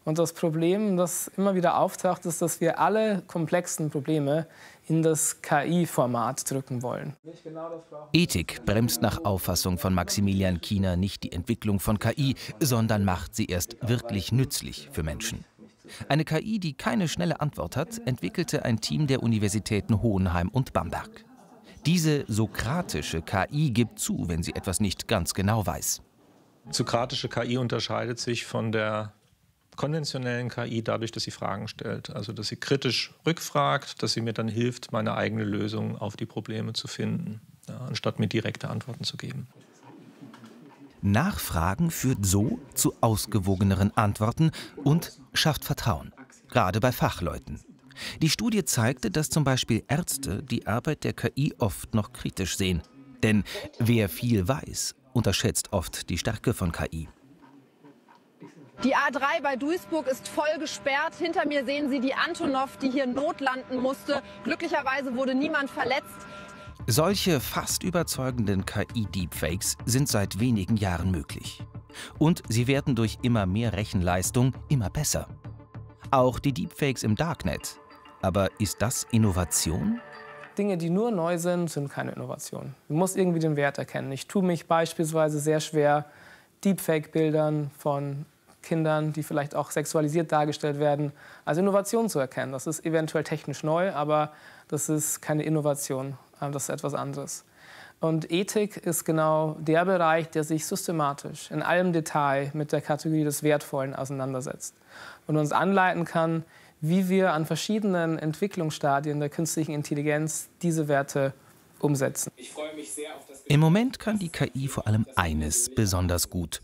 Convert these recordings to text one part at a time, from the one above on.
Und das Problem, das immer wieder auftaucht, ist, dass wir alle komplexen Probleme in das KI-Format drücken wollen. Ethik bremst nach Auffassung von Maximilian Kiener nicht die Entwicklung von KI, sondern macht sie erst wirklich nützlich für Menschen. Eine KI, die keine schnelle Antwort hat, entwickelte ein Team der Universitäten Hohenheim und Bamberg. Diese sokratische KI gibt zu, wenn sie etwas nicht ganz genau weiß. Sokratische KI unterscheidet sich von der konventionellen KI dadurch, dass sie Fragen stellt. Also dass sie kritisch rückfragt, dass sie mir dann hilft, meine eigene Lösung auf die Probleme zu finden, ja, anstatt mir direkte Antworten zu geben. Nachfragen führt so zu ausgewogeneren Antworten und schafft Vertrauen, gerade bei Fachleuten. Die Studie zeigte, dass zum Beispiel Ärzte die Arbeit der KI oft noch kritisch sehen. Denn wer viel weiß, unterschätzt oft die Stärke von KI. Die A3 bei Duisburg ist voll gesperrt. Hinter mir sehen Sie die Antonov, die hier notlanden musste. Glücklicherweise wurde niemand verletzt. Solche fast überzeugenden KI-Deepfakes sind seit wenigen Jahren möglich. Und sie werden durch immer mehr Rechenleistung immer besser. Auch die Deepfakes im Darknet. Aber ist das Innovation? Dinge, die nur neu sind, sind keine Innovation. Du musst irgendwie den Wert erkennen. Ich tue mich beispielsweise sehr schwer, Deepfake-Bildern von Kindern, die vielleicht auch sexualisiert dargestellt werden, als Innovation zu erkennen. Das ist eventuell technisch neu, aber das ist keine Innovation. Das ist etwas anderes. Und Ethik ist genau der Bereich, der sich systematisch in allem Detail mit der Kategorie des Wertvollen auseinandersetzt und uns anleiten kann, wie wir an verschiedenen Entwicklungsstadien der künstlichen Intelligenz diese Werte umsetzen. Ich freue mich sehr auf das. Im Moment kann die KI vor allem eines besonders gut.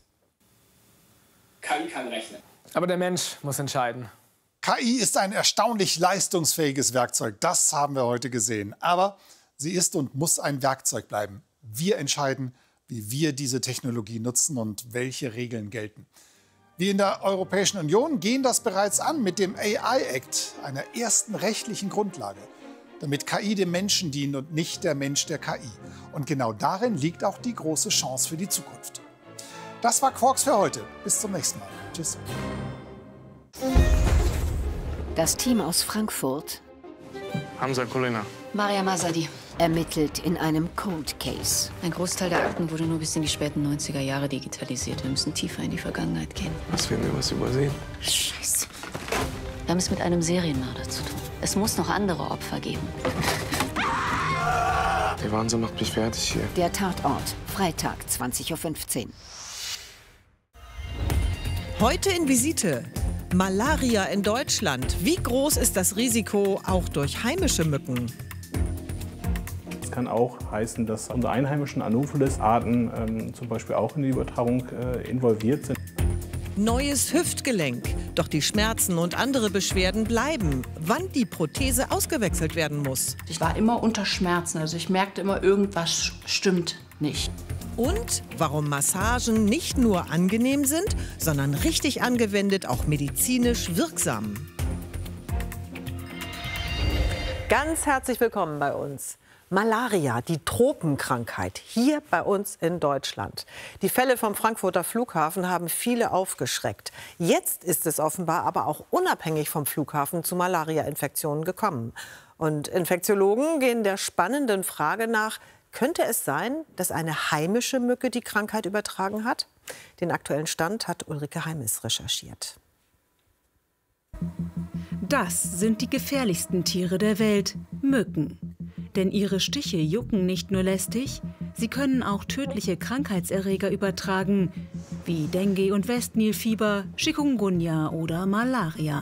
KI kann rechnen. Aber der Mensch muss entscheiden. KI ist ein erstaunlich leistungsfähiges Werkzeug. Das haben wir heute gesehen. Aber sie ist und muss ein Werkzeug bleiben. Wir entscheiden, wie wir diese Technologie nutzen und welche Regeln gelten. Wir in der Europäischen Union gehen das bereits an mit dem AI-Act, einer ersten rechtlichen Grundlage, damit KI dem Menschen dient und nicht der Mensch der KI. Und genau darin liegt auch die große Chance für die Zukunft. Das war Quarks für heute. Bis zum nächsten Mal. Tschüss. Das Team aus Frankfurt Hamza Kulina. Maria Masadi. Ermittelt in einem Cold Case. Ein Großteil der Akten wurde nur bis in die späten 90er Jahre digitalisiert. Wir müssen tiefer in die Vergangenheit gehen. Was, wenn wir was übersehen? Scheiße. Wir haben es mit einem Serienmörder zu tun. Es muss noch andere Opfer geben. Der Wahnsinn macht mich fertig hier. Der Tatort. Freitag, 20:15 Uhr. Heute in Visite. Malaria in Deutschland. Wie groß ist das Risiko auch durch heimische Mücken? Das kann auch heißen, dass unsere einheimischen Anopheles-Arten zum Beispiel auch in die Übertragung involviert sind. Neues Hüftgelenk. Doch die Schmerzen und andere Beschwerden bleiben. Wann die Prothese ausgewechselt werden muss. Ich war immer unter Schmerzen. Also ich merkte immer, irgendwas stimmt nicht. Und warum Massagen nicht nur angenehm sind, sondern richtig angewendet auch medizinisch wirksam. Ganz herzlich willkommen bei uns. Malaria, die Tropenkrankheit, hier bei uns in Deutschland. Die Fälle vom Frankfurter Flughafen haben viele aufgeschreckt. Jetzt ist es offenbar aber auch unabhängig vom Flughafen zu Malaria-Infektionen gekommen. Und Infektiologen gehen der spannenden Frage nach, könnte es sein, dass eine heimische Mücke die Krankheit übertragen hat? Den aktuellen Stand hat Ulrike Heimis recherchiert. Das sind die gefährlichsten Tiere der Welt, Mücken. Denn ihre Stiche jucken nicht nur lästig, sie können auch tödliche Krankheitserreger übertragen, wie Dengue- und Westnilfieber, Chikungunya oder Malaria.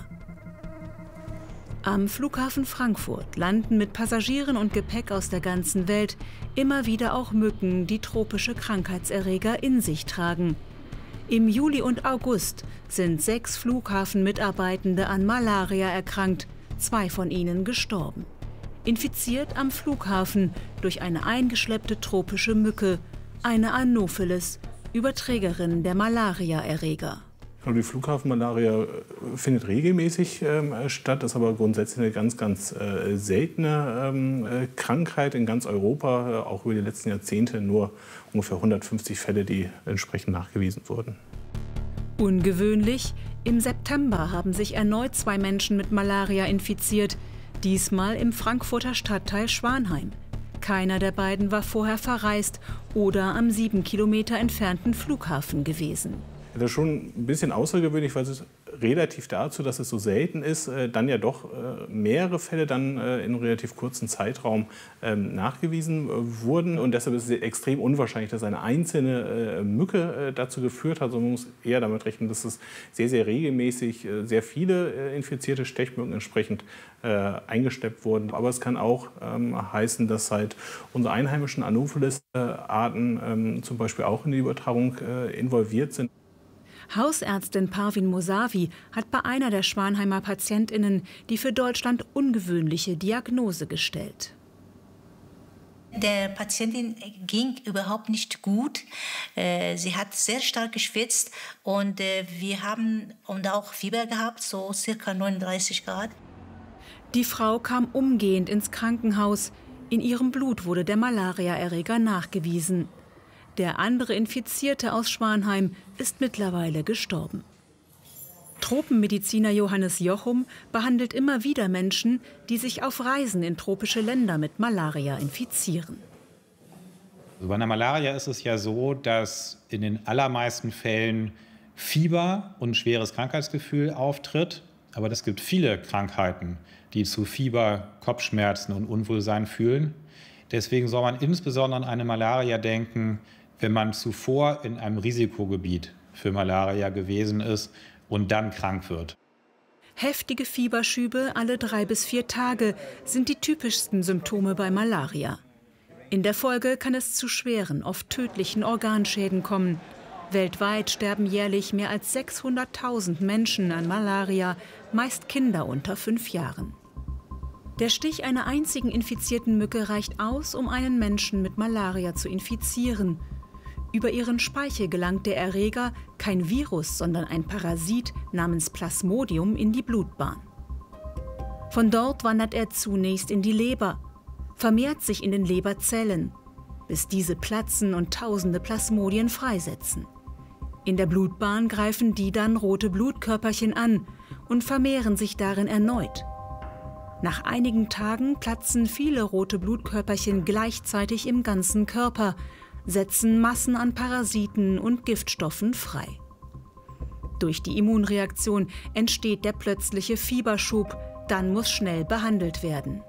Am Flughafen Frankfurt landen mit Passagieren und Gepäck aus der ganzen Welt immer wieder auch Mücken, die tropische Krankheitserreger in sich tragen. Im Juli und August sind 6 Flughafenmitarbeitende an Malaria erkrankt, 2 von ihnen gestorben. Infiziert am Flughafen durch eine eingeschleppte tropische Mücke, eine Anopheles, Überträgerin der Malaria-Erreger. Die Flughafenmalaria findet regelmäßig statt, ist aber grundsätzlich eine ganz, ganz seltene Krankheit in ganz Europa, auch über die letzten Jahrzehnte nur ungefähr 150 Fälle, die entsprechend nachgewiesen wurden. Ungewöhnlich, Im September haben sich erneut 2 Menschen mit Malaria infiziert, diesmal im Frankfurter Stadtteil Schwanheim. Keiner der beiden war vorher verreist oder am 7 Kilometer entfernten Flughafen gewesen. Das ist schon ein bisschen außergewöhnlich, weil es relativ dazu, dass es so selten ist, dann ja doch mehrere Fälle dann in einem relativ kurzen Zeitraum nachgewiesen wurden. Und deshalb ist es extrem unwahrscheinlich, dass eine einzelne Mücke dazu geführt hat. Also man muss eher damit rechnen, dass es sehr, sehr regelmäßig sehr viele infizierte Stechmücken entsprechend eingeschleppt wurden. Aber es kann auch heißen, dass halt unsere einheimischen Anopheles-Arten zum Beispiel auch in die Übertragung involviert sind. Hausärztin Parvin Mosavi hat bei einer der Schwanheimer PatientInnen die für Deutschland ungewöhnliche Diagnose gestellt. Der Patientin ging überhaupt nicht gut. Sie hat sehr stark geschwitzt und wir haben auch Fieber gehabt, so circa 39 Grad. Die Frau kam umgehend ins Krankenhaus. In ihrem Blut wurde der Malariaerreger nachgewiesen. Der andere Infizierte aus Schwanheim ist mittlerweile gestorben. Tropenmediziner Johannes Jochum behandelt immer wieder Menschen, die sich auf Reisen in tropische Länder mit Malaria infizieren. Bei einer Malaria ist es ja so, dass in den allermeisten Fällen Fieber und schweres Krankheitsgefühl auftritt. Aber es gibt viele Krankheiten, die zu Fieber, Kopfschmerzen und Unwohlsein führen. Deswegen soll man insbesondere an eine Malaria denken, wenn man zuvor in einem Risikogebiet für Malaria gewesen ist und dann krank wird. Heftige Fieberschübe alle 3 bis 4 Tage sind die typischsten Symptome bei Malaria. In der Folge kann es zu schweren, oft tödlichen Organschäden kommen. Weltweit sterben jährlich mehr als 600.000 Menschen an Malaria, meist Kinder unter 5 Jahren. Der Stich einer einzigen infizierten Mücke reicht aus, um einen Menschen mit Malaria zu infizieren. Über ihren Speichel gelangt der Erreger, kein Virus, sondern ein Parasit namens Plasmodium, in die Blutbahn. Von dort wandert er zunächst in die Leber, vermehrt sich in den Leberzellen, bis diese platzen und tausende Plasmodien freisetzen. In der Blutbahn greifen die dann rote Blutkörperchen an und vermehren sich darin erneut. Nach einigen Tagen platzen viele rote Blutkörperchen gleichzeitig im ganzen Körper, setzen Massen an Parasiten und Giftstoffen frei. Durch die Immunreaktion entsteht der plötzliche Fieberschub, dann muss schnell behandelt werden.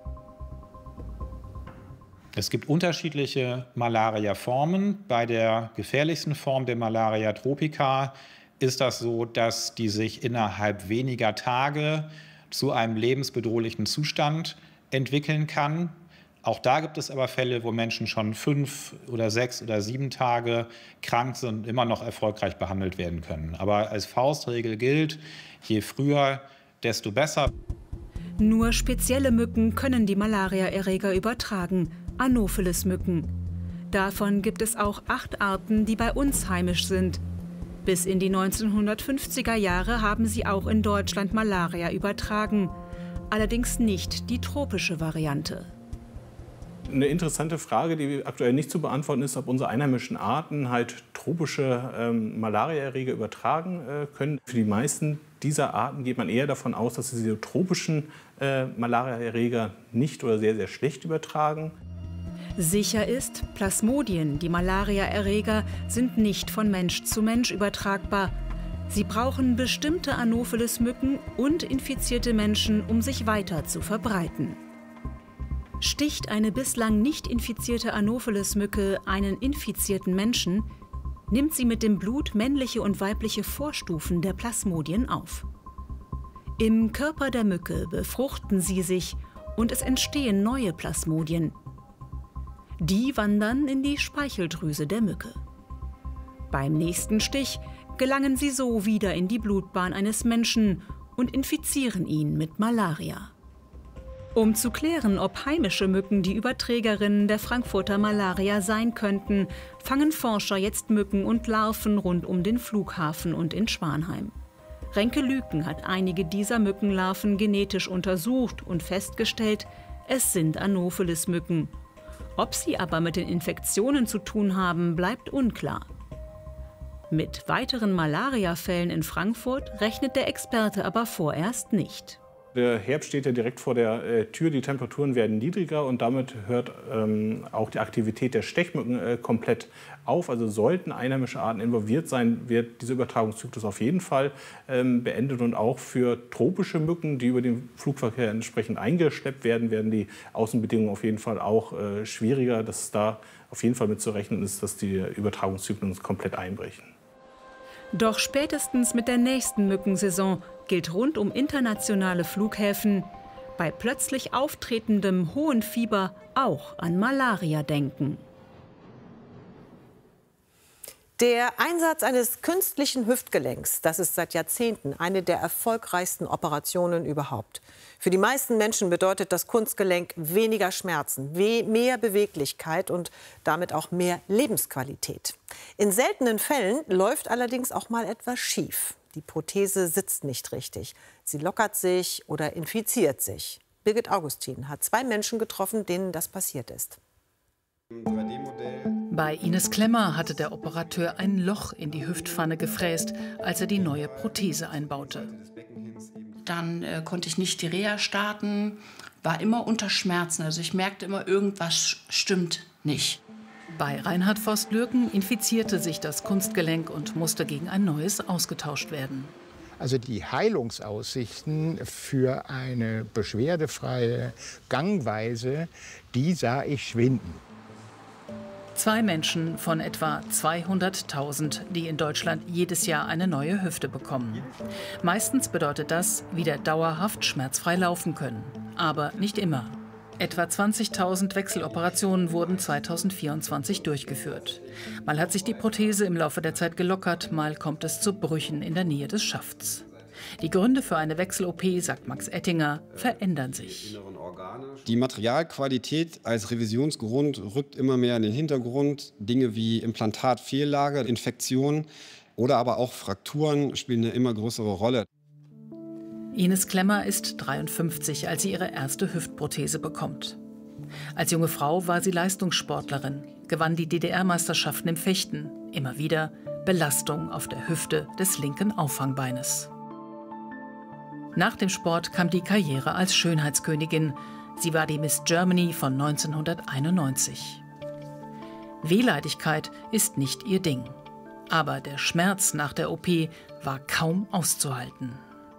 Es gibt unterschiedliche Malaria-Formen. Bei der gefährlichsten Form der Malaria tropica ist das so, dass die sich innerhalb weniger Tage zu einem lebensbedrohlichen Zustand entwickeln kann. Auch da gibt es aber Fälle, wo Menschen schon 5 oder 6 oder 7 Tage krank sind und immer noch erfolgreich behandelt werden können. Aber als Faustregel gilt, je früher, desto besser. Nur spezielle Mücken können die Malariaerreger übertragen, Anopheles-Mücken. Davon gibt es auch 8 Arten, die bei uns heimisch sind. Bis in die 1950er Jahre haben sie auch in Deutschland Malaria übertragen. Allerdings nicht die tropische Variante. Eine interessante Frage, die aktuell nicht zu beantworten ist, ob unsere einheimischen Arten halt tropische Malariaerreger übertragen können. Für die meisten dieser Arten geht man eher davon aus, dass sie diese tropischen Malariaerreger nicht oder sehr, sehr schlecht übertragen. Sicher ist, Plasmodien, die Malariaerreger, sind nicht von Mensch zu Mensch übertragbar. Sie brauchen bestimmte Anopheles-Mücken und infizierte Menschen, um sich weiter zu verbreiten. Sticht eine bislang nicht infizierte Anopheles-Mücke einen infizierten Menschen, nimmt sie mit dem Blut männliche und weibliche Vorstufen der Plasmodien auf. Im Körper der Mücke befruchten sie sich und es entstehen neue Plasmodien. Die wandern in die Speicheldrüse der Mücke. Beim nächsten Stich gelangen sie so wieder in die Blutbahn eines Menschen und infizieren ihn mit Malaria. Um zu klären, ob heimische Mücken die Überträgerinnen der Frankfurter Malaria sein könnten, fangen Forscher jetzt Mücken und Larven rund um den Flughafen und in Schwanheim. Renke Lüken hat einige dieser Mückenlarven genetisch untersucht und festgestellt, es sind Anopheles-Mücken. Ob sie aber mit den Infektionen zu tun haben, bleibt unklar. Mit weiteren Malariafällen in Frankfurt rechnet der Experte aber vorerst nicht. Der Herbst steht ja direkt vor der Tür, die Temperaturen werden niedriger und damit hört auch die Aktivität der Stechmücken komplett auf. Also sollten einheimische Arten involviert sein, wird dieser Übertragungszyklus auf jeden Fall beendet. Und auch für tropische Mücken, die über den Flugverkehr entsprechend eingeschleppt werden, werden die Außenbedingungen auf jeden Fall auch schwieriger, dass da auf jeden Fall mit zu rechnen ist, dass die Übertragungszyklen komplett einbrechen. Doch spätestens mit der nächsten Mückensaison gilt rund um internationale Flughäfen bei plötzlich auftretendem hohen Fieber auch an Malaria denken. Der Einsatz eines künstlichen Hüftgelenks, das ist seit Jahrzehnten eine der erfolgreichsten Operationen überhaupt. Für die meisten Menschen bedeutet das Kunstgelenk weniger Schmerzen, mehr Beweglichkeit und damit auch mehr Lebensqualität. In seltenen Fällen läuft allerdings auch mal etwas schief. Die Prothese sitzt nicht richtig. Sie lockert sich oder infiziert sich. Birgit Augustin hat 2 Menschen getroffen, denen das passiert ist. Bei Ines Klemmer hatte der Operateur ein Loch in die Hüftpfanne gefräst, als er die neue Prothese einbaute. Dann konnte ich nicht die Reha starten, war immer unter Schmerzen. Also ich merkte immer, irgendwas stimmt nicht. Bei Reinhard Voss-Lürken infizierte sich das Kunstgelenk und musste gegen ein neues ausgetauscht werden. Also die Heilungsaussichten für eine beschwerdefreie Gangweise, die sah ich schwinden. 2 Menschen von etwa 200.000, die in Deutschland jedes Jahr eine neue Hüfte bekommen. Meistens bedeutet das, wieder dauerhaft schmerzfrei laufen können. Aber nicht immer. Etwa 20.000 Wechseloperationen wurden 2024 durchgeführt. Mal hat sich die Prothese im Laufe der Zeit gelockert, mal kommt es zu Brüchen in der Nähe des Schafts. Die Gründe für eine Wechsel-OP, sagt Max Ettinger, verändern sich. Die Materialqualität als Revisionsgrund rückt immer mehr in den Hintergrund. Dinge wie Implantatfehllage, Infektionen oder aber auch Frakturen spielen eine immer größere Rolle. Ines Klemmer ist 53, als sie ihre erste Hüftprothese bekommt. Als junge Frau war sie Leistungssportlerin, gewann die DDR-Meisterschaften im Fechten. Immer wieder Belastung auf der Hüfte des linken Auffangbeines. Nach dem Sport kam die Karriere als Schönheitskönigin. Sie war die Miss Germany von 1991. Wehleidigkeit ist nicht ihr Ding. Aber der Schmerz nach der OP war kaum auszuhalten.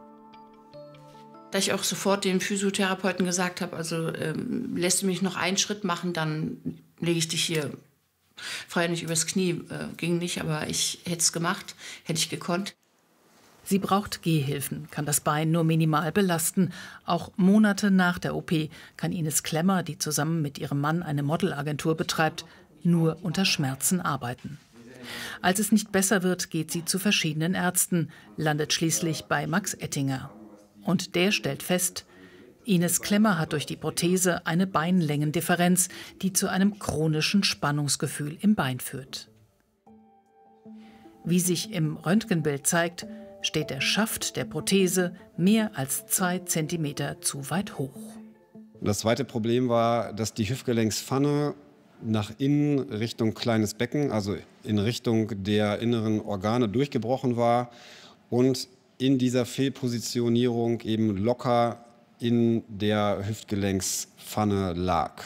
Da ich auch sofort dem Physiotherapeuten gesagt habe, also lässt du mich noch einen Schritt machen, dann lege ich dich hier frei nicht übers Knie. Ging nicht, aber ich hätte es gemacht, hätte ich gekonnt. Sie braucht Gehhilfen, kann das Bein nur minimal belasten. Auch Monate nach der OP kann Ines Klemmer, die zusammen mit ihrem Mann eine Modelagentur betreibt, nur unter Schmerzen arbeiten. Als es nicht besser wird, geht sie zu verschiedenen Ärzten, landet schließlich bei Max Ettinger. Und der stellt fest, Ines Klemmer hat durch die Prothese eine Beinlängendifferenz, die zu einem chronischen Spannungsgefühl im Bein führt. Wie sich im Röntgenbild zeigt, steht der Schaft der Prothese mehr als 2 Zentimeter zu weit hoch. Das zweite Problem war, dass die Hüftgelenkspfanne nach innen Richtung kleines Becken, also in Richtung der inneren Organe durchgebrochen war und in dieser Fehlpositionierung eben locker in der Hüftgelenkspfanne lag.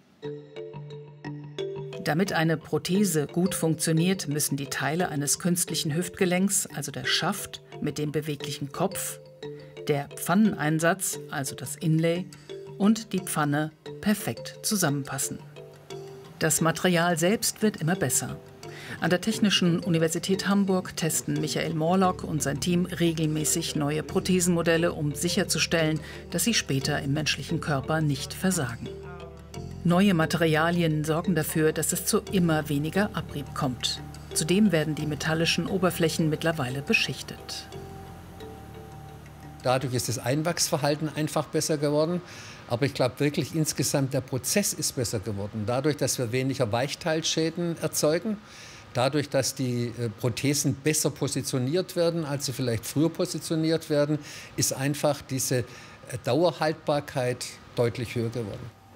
Damit eine Prothese gut funktioniert, müssen die Teile eines künstlichen Hüftgelenks, also der Schaft mit dem beweglichen Kopf, der Pfanneneinsatz, also das Inlay, und die Pfanne perfekt zusammenpassen. Das Material selbst wird immer besser. An der Technischen Universität Hamburg testen Michael Morlock und sein Team regelmäßig neue Prothesenmodelle, um sicherzustellen, dass sie später im menschlichen Körper nicht versagen. Neue Materialien sorgen dafür, dass es zu immer weniger Abrieb kommt. Zudem werden die metallischen Oberflächen mittlerweile beschichtet. Dadurch ist das Einwachsverhalten einfach besser geworden. Aber ich glaube wirklich insgesamt der Prozess ist besser geworden. Dadurch, dass wir weniger Weichteilschäden erzeugen, dadurch, dass die Prothesen besser positioniert werden, als sie vielleicht früher positioniert werden, ist einfach diese Dauerhaltbarkeit deutlich höher geworden.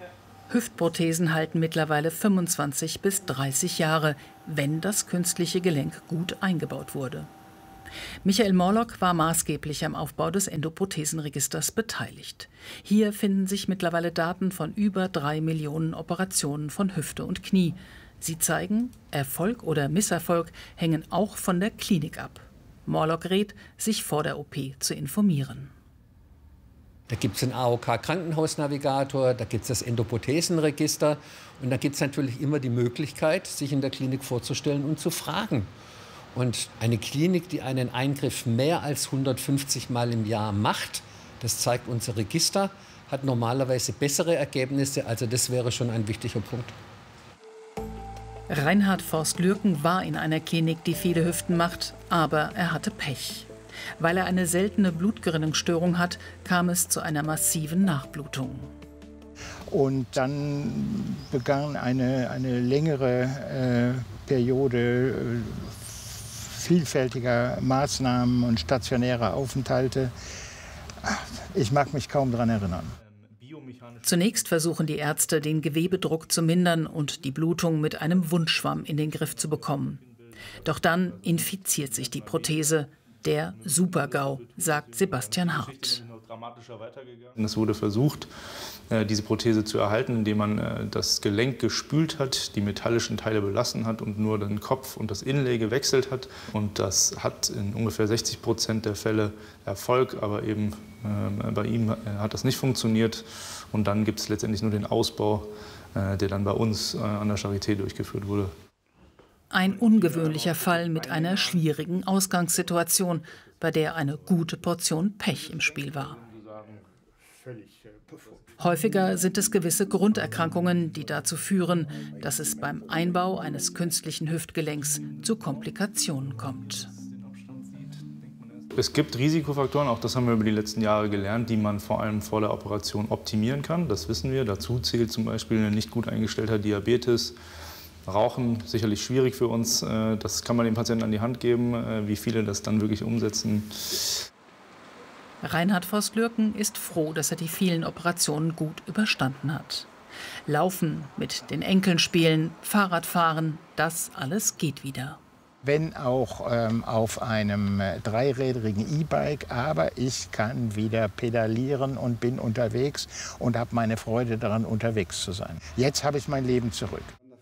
Hüftprothesen halten mittlerweile 25 bis 30 Jahre, wenn das künstliche Gelenk gut eingebaut wurde. Michael Morlock war maßgeblich am Aufbau des Endoprothesenregisters beteiligt. Hier finden sich mittlerweile Daten von über 3 Millionen Operationen von Hüfte und Knie. Sie zeigen, Erfolg oder Misserfolg hängen auch von der Klinik ab. Morlock rät, sich vor der OP zu informieren. Da gibt es den AOK-Krankenhausnavigator, da gibt es das Endoprothesenregister und da gibt es natürlich immer die Möglichkeit, sich in der Klinik vorzustellen und zu fragen. Und eine Klinik, die einen Eingriff mehr als 150 Mal im Jahr macht, das zeigt unser Register, hat normalerweise bessere Ergebnisse. Also das wäre schon ein wichtiger Punkt. Reinhard Forst-Lürken war in einer Klinik, die viele Hüften macht, aber er hatte Pech. Weil er eine seltene Blutgerinnungsstörung hat, kam es zu einer massiven Nachblutung. Und dann begann eine längere Periode vielfältiger Maßnahmen und stationärer Aufenthalte. Ich mag mich kaum daran erinnern. Zunächst versuchen die Ärzte, den Gewebedruck zu mindern und die Blutung mit einem Wundschwamm in den Griff zu bekommen. Doch dann infiziert sich die Prothese. Der Super-GAU, sagt Sebastian Hart. Es wurde versucht, diese Prothese zu erhalten, indem man das Gelenk gespült hat, die metallischen Teile belassen hat und nur den Kopf und das Inlay gewechselt hat. Und das hat in ungefähr 60% der Fälle Erfolg, aber eben bei ihm hat das nicht funktioniert. Und dann gibt es letztendlich nur den Ausbau, der dann bei uns an der Charité durchgeführt wurde. Ein ungewöhnlicher Fall mit einer schwierigen Ausgangssituation, bei der eine gute Portion Pech im Spiel war. Häufiger sind es gewisse Grunderkrankungen, die dazu führen, dass es beim Einbau eines künstlichen Hüftgelenks zu Komplikationen kommt. Es gibt Risikofaktoren, auch das haben wir über die letzten Jahre gelernt, die man vor allem vor der Operation optimieren kann. Das wissen wir. Dazu zählt zum Beispiel ein nicht gut eingestellter Diabetes. Rauchen, sicherlich schwierig für uns. Das kann man dem Patienten an die Hand geben, wie viele das dann wirklich umsetzen. Reinhard Forst-Lürken ist froh, dass er die vielen Operationen gut überstanden hat. Laufen, mit den Enkeln spielen, Fahrradfahren, das alles geht wieder. Wenn auch auf einem dreirädrigen E-Bike, aber ich kann wieder pedalieren und bin unterwegs und habe meine Freude daran, unterwegs zu sein. Jetzt habe ich mein Leben zurück.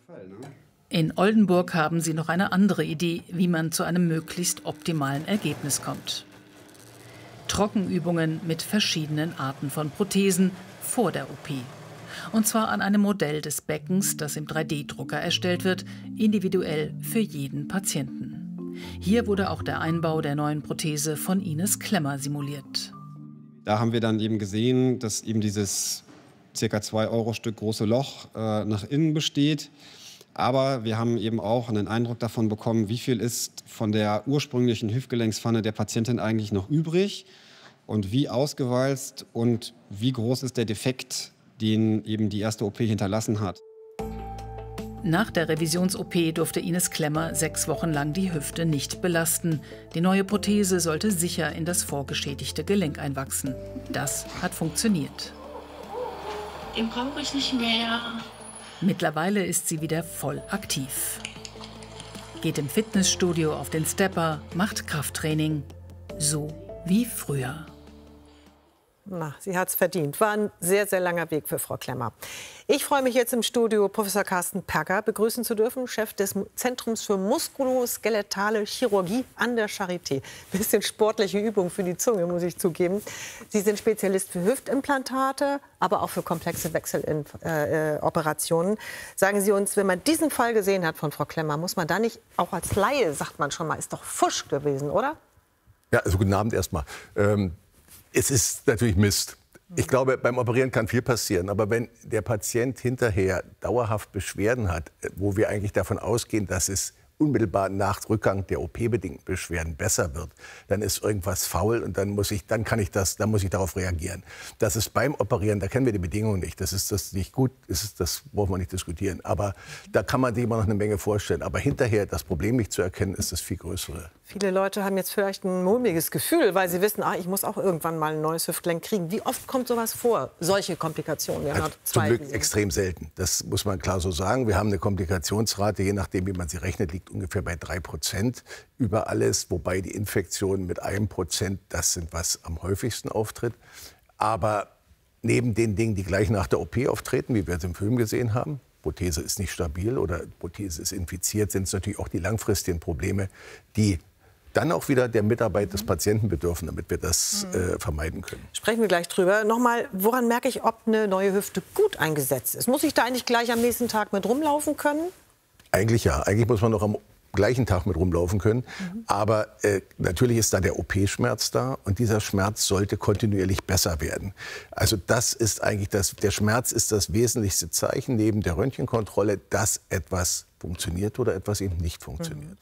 In Oldenburg haben sie noch eine andere Idee, wie man zu einem möglichst optimalen Ergebnis kommt. Trockenübungen mit verschiedenen Arten von Prothesen vor der OP. Und zwar an einem Modell des Beckens, das im 3D-Drucker erstellt wird, individuell für jeden Patienten. Hier wurde auch der Einbau der neuen Prothese von Ines Klemmer simuliert. Da haben wir dann eben gesehen, dass eben dieses ca. 2-Euro-Stück große Loch nach innen besteht. Aber wir haben eben auch einen Eindruck davon bekommen, wie viel ist von der ursprünglichen Hüftgelenkspfanne der Patientin eigentlich noch übrig und wie ausgewalzt und wie groß ist der Defekt, den eben die erste OP hinterlassen hat. Nach der Revisions-OP durfte Ines Klemmer 6 Wochen lang die Hüfte nicht belasten. Die neue Prothese sollte sicher in das vorgeschädigte Gelenk einwachsen. Das hat funktioniert. Den brauche ich nicht mehr. Mittlerweile ist sie wieder voll aktiv. Geht im Fitnessstudio auf den Stepper, macht Krafttraining. So wie früher. Na, sie hat's verdient. War ein sehr, sehr langer Weg für Frau Klemmer. Ich freue mich jetzt im Studio, Professor Carsten Perger begrüßen zu dürfen, Chef des Zentrums für muskuloskeletale Chirurgie an der Charité. Bisschen sportliche Übung für die Zunge, muss ich zugeben. Sie sind Spezialist für Hüftimplantate, aber auch für komplexe Wechseloperationen. Sagen Sie uns, wenn man diesen Fall gesehen hat von Frau Klemmer, muss man da nicht, auch als Laie, sagt man schon mal, ist doch Fusch gewesen, oder? Ja, also guten Abend erstmal. Es ist natürlich Mist. Ich glaube, beim Operieren kann viel passieren. Aber wenn der Patient hinterher dauerhaft Beschwerden hat, wo wir eigentlich davon ausgehen, dass es unmittelbar nach Rückgang der OP-bedingten Beschwerden besser wird, dann ist irgendwas faul und dann muss ich darauf reagieren. Das ist beim Operieren, da kennen wir die Bedingungen nicht. Das ist das nicht gut, das brauchen wir nicht diskutieren. Aber da kann man sich immer noch eine Menge vorstellen. Aber hinterher das Problem nicht zu erkennen, ist das viel größere. Viele Leute haben jetzt vielleicht ein mulmiges Gefühl, weil sie wissen, ich muss auch irgendwann mal ein neues Hüftgelenk kriegen. Wie oft kommt sowas vor, solche Komplikationen? Wir haben zum Glück extrem selten. Das muss man klar so sagen. Wir haben eine Komplikationsrate, je nachdem, wie man sie rechnet, liegt ungefähr bei 3% über alles. Wobei die Infektionen mit 1%, das sind, was am häufigsten auftritt. Aber neben den Dingen, die gleich nach der OP auftreten, wie wir es im Film gesehen haben, Prothese ist nicht stabil oder Prothese ist infiziert, sind es natürlich auch die langfristigen Probleme, die dann auch wieder der Mitarbeit des Patienten bedürfen, damit wir das vermeiden können. Sprechen wir gleich drüber. Nochmal, woran merke ich, ob eine neue Hüfte gut eingesetzt ist? Muss ich da eigentlich gleich am nächsten Tag mit rumlaufen können? Eigentlich ja. Eigentlich muss man noch am gleichen Tag mit rumlaufen können. Aber natürlich ist da der OP-Schmerz da und dieser Schmerz sollte kontinuierlich besser werden. Also das ist eigentlich der Schmerz ist das wesentlichste Zeichen neben der Röntgenkontrolle, dass etwas funktioniert oder etwas eben nicht funktioniert.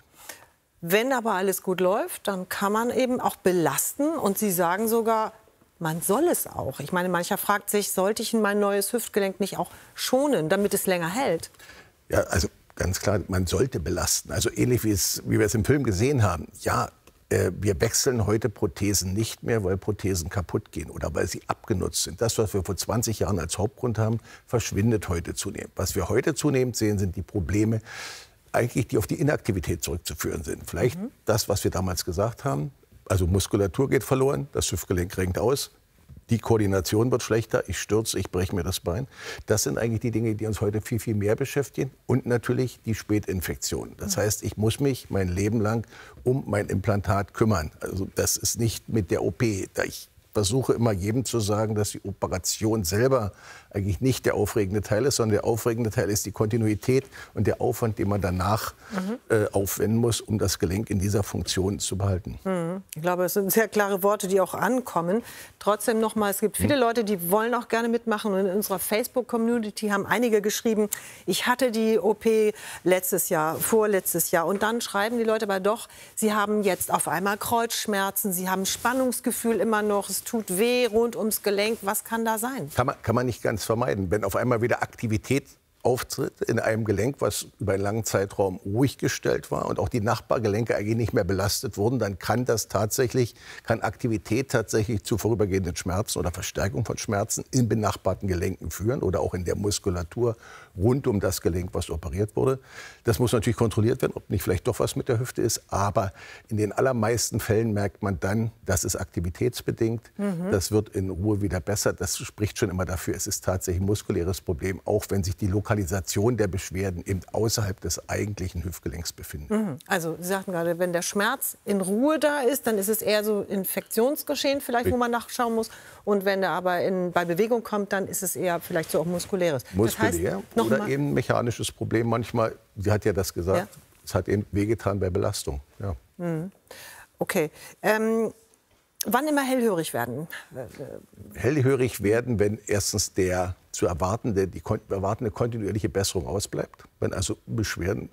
Wenn aber alles gut läuft, dann kann man eben auch belasten. Und Sie sagen sogar, man soll es auch. Ich meine, mancher fragt sich, sollte ich mein neues Hüftgelenk nicht auch schonen, damit es länger hält? Ja, also ganz klar, man sollte belasten. Also ähnlich wie wir es im Film gesehen haben. Ja, wir wechseln heute Prothesen nicht mehr, weil Prothesen kaputt gehen oder weil sie abgenutzt sind. Das, was wir vor 20 Jahren als Hauptgrund haben, verschwindet heute zunehmend. Was wir heute zunehmend sehen, sind die Probleme, eigentlich die auf die Inaktivität zurückzuführen sind. Vielleicht das, was wir damals gesagt haben, also Muskulatur geht verloren, das Hüftgelenk renkt aus, die Koordination wird schlechter, ich stürze, ich breche mir das Bein. Das sind eigentlich die Dinge, die uns heute viel, viel mehr beschäftigen. Und natürlich die Spätinfektion. Das heißt, ich muss mich mein Leben lang um mein Implantat kümmern. Also das ist nicht mit der OP. Ich versuche immer jedem zu sagen, dass die Operation selber eigentlich nicht der aufregende Teil ist, sondern der aufregende Teil ist die Kontinuität und der Aufwand, den man danach aufwenden muss, um das Gelenk in dieser Funktion zu behalten. Ich glaube, es sind sehr klare Worte, die auch ankommen. Trotzdem noch mal, es gibt viele Leute, die wollen auch gerne mitmachen. Und in unserer Facebook-Community haben einige geschrieben, ich hatte die OP letztes Jahr, vorletztes Jahr. Und dann schreiben die Leute aber doch, sie haben jetzt auf einmal Kreuzschmerzen, sie haben Spannungsgefühl immer noch, es tut weh rund ums Gelenk. Was kann da sein? Kann man nicht ganz vermeiden. Wenn auf einmal wieder Aktivität auftritt in einem Gelenk, was über einen langen Zeitraum ruhig gestellt war und auch die Nachbargelenke eigentlich nicht mehr belastet wurden, dann kann Aktivität tatsächlich zu vorübergehenden Schmerzen oder Verstärkung von Schmerzen in benachbarten Gelenken führen oder auch in der Muskulatur rund um das Gelenk, was operiert wurde. Das muss natürlich kontrolliert werden, ob nicht vielleicht doch was mit der Hüfte ist. Aber in den allermeisten Fällen merkt man dann, das ist aktivitätsbedingt. Das wird in Ruhe wieder besser. Das spricht schon immer dafür, es ist tatsächlich ein muskuläres Problem, auch wenn sich die Lokalisation der Beschwerden eben außerhalb des eigentlichen Hüftgelenks befinden. Also Sie sagten gerade, wenn der Schmerz in Ruhe da ist, dann ist es eher so Infektionsgeschehen vielleicht, wo man nachschauen muss. Und wenn er aber bei Bewegung kommt, dann ist es eher vielleicht so auch muskuläres. Muskulär oder eben ein mechanisches Problem manchmal. Sie hat ja das gesagt, es hat eben wehgetan bei Belastung. Ja. Okay. Wann immer hellhörig werden? Hellhörig werden, wenn erstens die erwartende kontinuierliche Besserung ausbleibt. Wenn also Beschwerden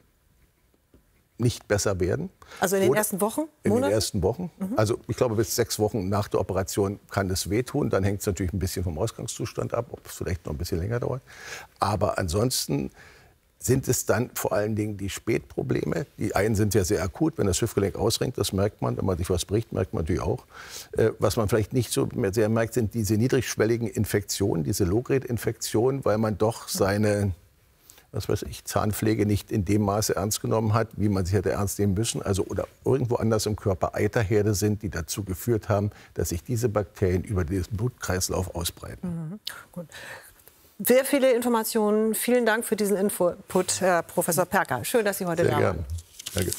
nicht besser werden. Also in den ersten Wochen? In den ersten Wochen. Also ich glaube, bis 6 Wochen nach der Operation kann es wehtun. Dann hängt es natürlich ein bisschen vom Ausgangszustand ab, ob es vielleicht noch ein bisschen länger dauert. Aber ansonsten sind es dann vor allen Dingen die Spätprobleme. Die einen sind ja sehr akut, wenn das Hüftgelenk ausrenkt, das merkt man. Wenn man sich was bricht, merkt man natürlich auch. Was man vielleicht nicht so mehr sehr merkt, sind diese niedrigschwelligen Infektionen, diese Low-Grade-Infektionen, weil man doch seine Zahnpflege nicht in dem Maße ernst genommen hat, wie man sie hätte ernst nehmen müssen. Also, oder irgendwo anders im Körper Eiterherde sind, die dazu geführt haben, dass sich diese Bakterien über den Blutkreislauf ausbreiten. Gut. Sehr viele Informationen. Vielen Dank für diesen Input, Herr Professor Perker. Schön, dass Sie heute da waren. Danke.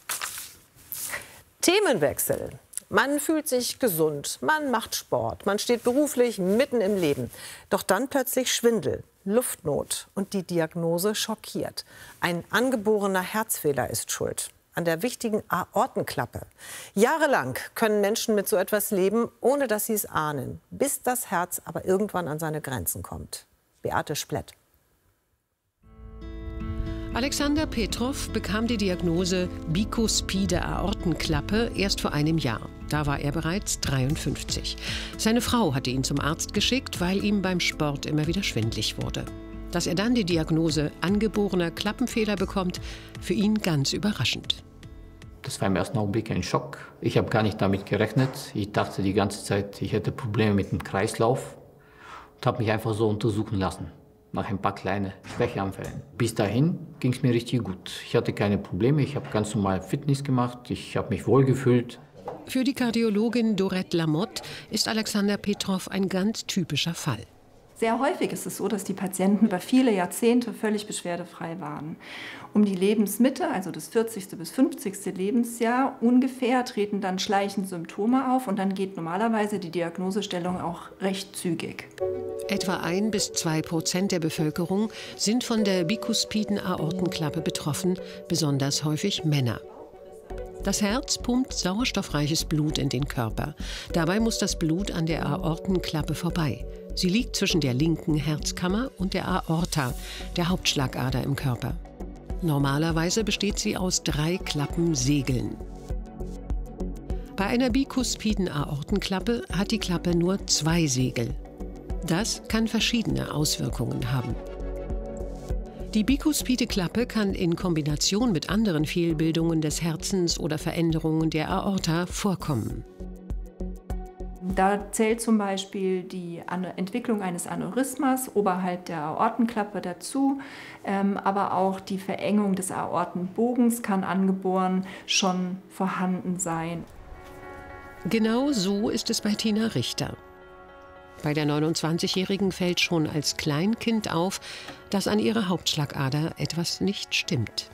Themenwechsel. Man fühlt sich gesund, man macht Sport, man steht beruflich mitten im Leben. Doch dann plötzlich Schwindel, Luftnot und die Diagnose schockiert. Ein angeborener Herzfehler ist schuld. An der wichtigen Aortenklappe. Jahrelang können Menschen mit so etwas leben, ohne dass sie es ahnen, bis das Herz aber irgendwann an seine Grenzen kommt. Beate Splett. Alexander Petrov bekam die Diagnose bikuspide Aortenklappe erst vor einem Jahr. Da war er bereits 53. Seine Frau hatte ihn zum Arzt geschickt, weil ihm beim Sport immer wieder schwindlig wurde. Dass er dann die Diagnose angeborener Klappenfehler bekommt, für ihn ganz überraschend. Das war im ersten Augenblick ein Schock. Ich habe gar nicht damit gerechnet. Ich dachte die ganze Zeit, ich hätte Probleme mit dem Kreislauf und habe mich einfach so untersuchen lassen. Nach ein paar kleinen Schwächeanfällen. Bis dahin ging es mir richtig gut. Ich hatte keine Probleme, ich habe ganz normal Fitness gemacht, ich habe mich wohlgefühlt. Für die Kardiologin Dorette Lamotte ist Alexander Petrov ein ganz typischer Fall. Sehr häufig ist es so, dass die Patienten über viele Jahrzehnte völlig beschwerdefrei waren. Um die Lebensmitte, also das 40. bis 50. Lebensjahr ungefähr, treten dann schleichend Symptome auf und dann geht normalerweise die Diagnosestellung auch recht zügig. Etwa 1 bis 2% der Bevölkerung sind von der bikuspiden Aortenklappe betroffen, besonders häufig Männer. Das Herz pumpt sauerstoffreiches Blut in den Körper. Dabei muss das Blut an der Aortenklappe vorbei. Sie liegt zwischen der linken Herzkammer und der Aorta, der Hauptschlagader im Körper. Normalerweise besteht sie aus 3 Klappensegeln. Bei einer bikuspiden Aortenklappe hat die Klappe nur 2 Segel. Das kann verschiedene Auswirkungen haben. Die bikuspide Klappe kann in Kombination mit anderen Fehlbildungen des Herzens oder Veränderungen der Aorta vorkommen. Da zählt zum Beispiel die Entwicklung eines Aneurysmas oberhalb der Aortenklappe dazu, aber auch die Verengung des Aortenbogens kann angeboren schon vorhanden sein. Genau so ist es bei Tina Richter. Bei der 29-Jährigen fällt schon als Kleinkind auf, dass an ihrer Hauptschlagader etwas nicht stimmt.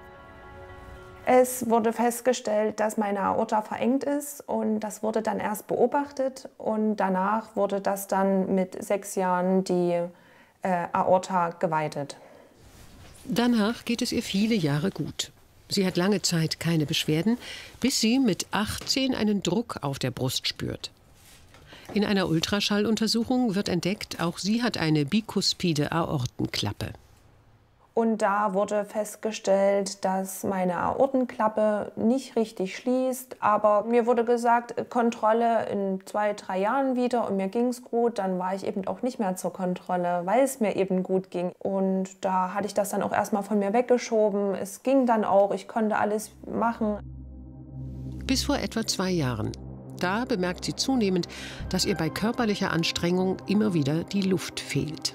Es wurde festgestellt, dass meine Aorta verengt ist und das wurde dann erst beobachtet und danach wurde das dann mit 6 Jahren die Aorta geweitet. Danach geht es ihr viele Jahre gut. Sie hat lange Zeit keine Beschwerden, bis sie mit 18 einen Druck auf der Brust spürt. In einer Ultraschalluntersuchung wird entdeckt, auch sie hat eine bikuspide Aortenklappe. Und da wurde festgestellt, dass meine Aortenklappe nicht richtig schließt. Aber mir wurde gesagt, Kontrolle in 2, 3 Jahren wieder und mir ging es gut. Dann war ich eben auch nicht mehr zur Kontrolle, weil es mir eben gut ging. Und da hatte ich das dann auch erstmal von mir weggeschoben. Es ging dann auch, ich konnte alles machen. Bis vor etwa 2 Jahren. Da bemerkt sie zunehmend, dass ihr bei körperlicher Anstrengung immer wieder die Luft fehlt.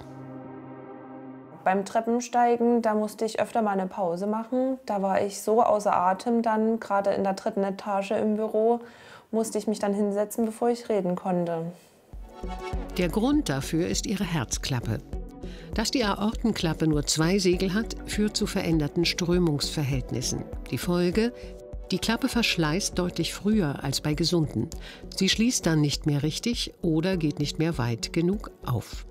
Beim Treppensteigen, da musste ich öfter mal eine Pause machen. Da war ich so außer Atem dann, gerade in der 3. Etage im Büro, musste ich mich dann hinsetzen, bevor ich reden konnte. Der Grund dafür ist ihre Herzklappe. Dass die Aortenklappe nur 2 Segel hat, führt zu veränderten Strömungsverhältnissen. Die Folge: die Klappe verschleißt deutlich früher als bei Gesunden. Sie schließt dann nicht mehr richtig oder geht nicht mehr weit genug auf.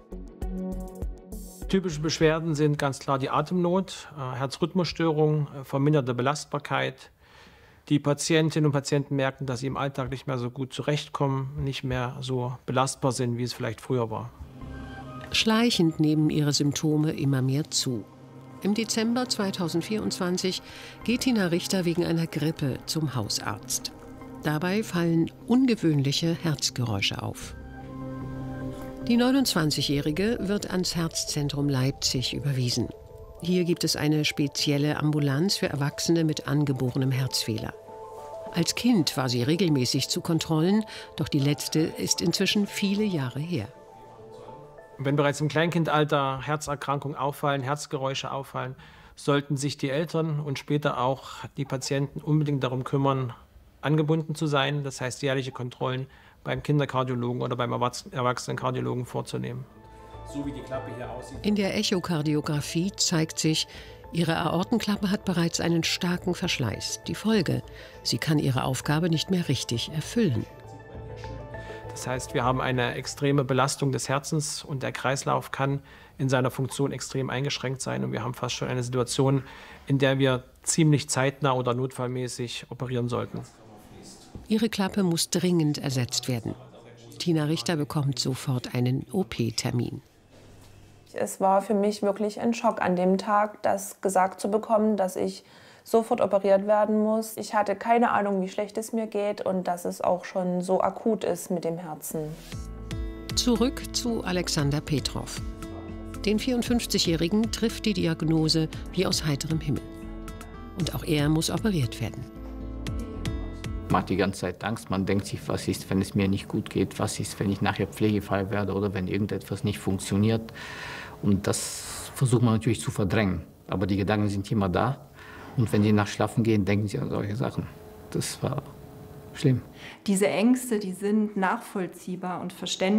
Typische Beschwerden sind ganz klar die Atemnot, Herzrhythmusstörung, verminderte Belastbarkeit. Die Patientinnen und Patienten merken, dass sie im Alltag nicht mehr so gut zurechtkommen, nicht mehr so belastbar sind, wie es vielleicht früher war. Schleichend nehmen ihre Symptome immer mehr zu. Im Dezember 2024 geht Tina Richter wegen einer Grippe zum Hausarzt. Dabei fallen ungewöhnliche Herzgeräusche auf. Die 29-Jährige wird ans Herzzentrum Leipzig überwiesen. Hier gibt es eine spezielle Ambulanz für Erwachsene mit angeborenem Herzfehler. Als Kind war sie regelmäßig zu Kontrollen, doch die letzte ist inzwischen viele Jahre her. Wenn bereits im Kleinkindalter Herzerkrankungen auffallen, Herzgeräusche auffallen, sollten sich die Eltern und später auch die Patienten unbedingt darum kümmern, angebunden zu sein. Das heißt, jährliche Kontrollen beim Kinderkardiologen oder beim Erwachsenenkardiologen vorzunehmen. So wie die Klappe hier aussieht. In der Echokardiographie zeigt sich, ihre Aortenklappe hat bereits einen starken Verschleiß. Die Folge: sie kann ihre Aufgabe nicht mehr richtig erfüllen. Das heißt, wir haben eine extreme Belastung des Herzens und der Kreislauf kann in seiner Funktion extrem eingeschränkt sein. Und wir haben fast schon eine Situation, in der wir ziemlich zeitnah oder notfallmäßig operieren sollten. Ihre Klappe muss dringend ersetzt werden. Tina Richter bekommt sofort einen OP-Termin. Es war für mich wirklich ein Schock an dem Tag, das gesagt zu bekommen, dass ich sofort operiert werden muss. Ich hatte keine Ahnung, wie schlecht es mir geht und dass es auch schon so akut ist mit dem Herzen. Zurück zu Alexander Petrov. Den 54-Jährigen trifft die Diagnose wie aus heiterem Himmel. Und auch er muss operiert werden. Macht die ganze Zeit Angst. Man denkt sich, was ist, wenn es mir nicht gut geht? Was ist, wenn ich nachher pflegefrei werde oder wenn irgendetwas nicht funktioniert? Und das versucht man natürlich zu verdrängen. Aber die Gedanken sind immer da. Und wenn Sie nach Schlafen gehen, denken Sie an solche Sachen. Das war schlimm. Diese Ängste, die sind nachvollziehbar und verständlich.